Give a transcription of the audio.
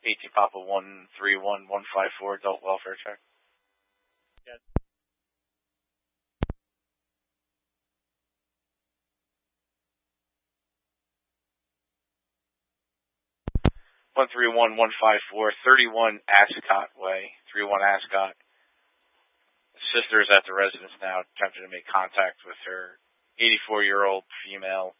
18 Papa 131154 adult welfare check. Yeah. 131154 31 Ascot Way, 31 Ascot. Sister is at the residence now, attempting to make contact with her 84-year-old female